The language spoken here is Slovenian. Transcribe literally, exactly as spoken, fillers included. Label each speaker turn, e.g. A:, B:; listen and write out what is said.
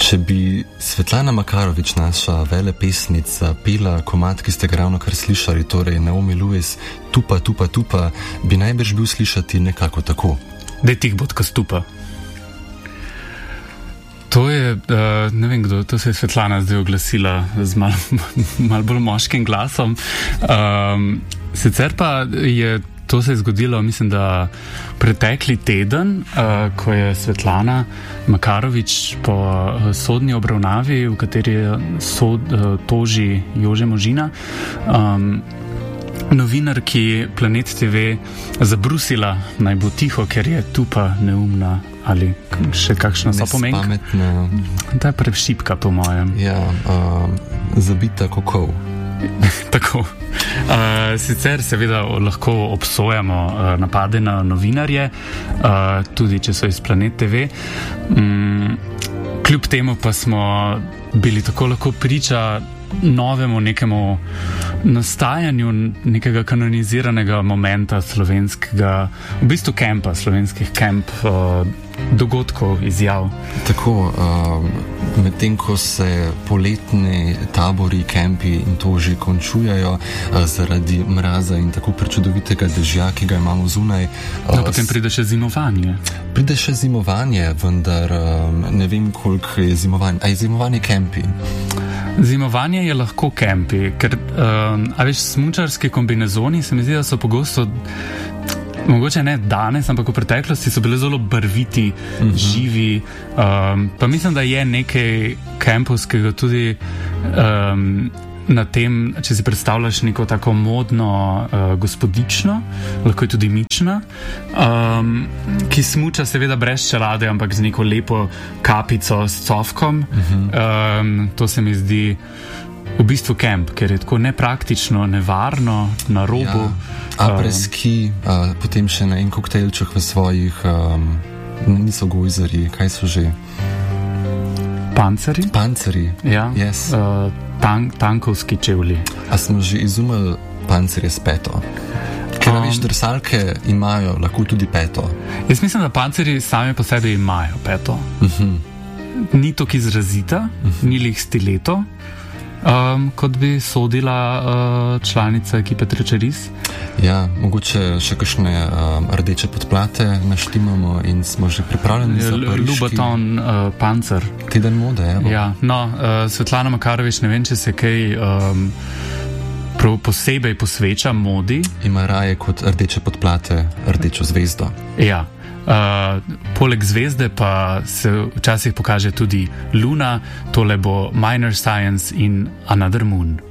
A: Če bi Svetlana Makarovič, naša velepesnica, pela komad, ki ste ga ravno kar slišali, torej Naomi Lewis, Tupa, tupa, tupa, bi najbrž bil slišati nekako tako.
B: Dej tih bodka stupa. To je, uh, ne vem kdo, to se je Svetlana zdaj oglasila z mal, mal bolj moškim glasom. Um, sicer pa je, to se je zgodilo, mislim, da pretekli teden, uh, ko je Svetlana Makarovič po uh, sodni obravnavi, v kateri sod, uh, toži Jože Možina, um, novinarki Planet T V zabrusila, naj bo tiho, ker je tupa neumna ali še kakšna zapomenka.
A: Nespametna.
B: Ta je prešipka, po mojem.
A: Ja, uh, zabita kokov.
B: Tako. Uh, sicer seveda lahko obsojamo uh, napade na novinarje, uh, tudi če so iz Planet T V. Um, kljub temu pa smo bili tako lahko priča novemu nekemu nastajanju nekega kanoniziranega momenta slovenskega, v bistvu kempa, slovenskih kemp, uh, dogodkov, izjav.
A: Tako, uh, medtem ko se poletni tabori, kempi in to že končujejo uh, zaradi mraza in tako prečudovitega dežja, ki ga imamo zunaj. Uh,
B: no, potem pride še zimovanje.
A: Pride še zimovanje, vendar um, ne vem, koliko je zimovanje. A je zimovanje kempi?
B: Zimovanje je lahko kempi, ker um, a veš, smučarski kombinezoni se mi zdi, da so pogosto, mogoče ne danes, ampak v preteklosti so bile zelo barviti, uh-huh. živi, um, pa mislim, da je nekaj kempovskega tudi um, na tem, če si predstavljaš neko tako modno uh, gospodično, lahko je tudi mična, um, ki smuča seveda brez čelade, ampak z neko lepo kapico s cofkom. Uh-huh. Um, to se mi zdi v bistvu kemp, ker je tako nepraktično, nevarno, na robu.
A: Ja, apreski, um, uh, potem še na en koktejlček v svojih, um, niso gojzari, kaj so že?
B: Panceri?
A: Panceri,
B: ja.
A: Yes.
B: Uh, Tank, tankovski čevlji.
A: A smo že izumeli pancerje s peto? Ker um, veš, drsalke imajo lahko tudi peto.
B: Jaz mislim, da pancerji sami po sebi imajo peto.
A: Uh-huh.
B: Ni tako izrazita, uh-huh. ni lih stileto, um, kot bi sodila uh, članica ekipe Trečeris.
A: Ja, mogoče še kakšne um, rdeče podplate naštimamo in smo že pripravljeni za pariški...
B: Lubaton uh, pancer.
A: Teden mode, evo.
B: Ja, no, uh, Svetlana Makarovič, ne vem, če se kaj um, prav posebej posveča modi.
A: Ima raje kot rdeče podplate rdečo zvezdo.
B: Ja. Uh, poleg zvezde pa se včasih pokaže tudi luna, tole bo Minor Science in Another Moon.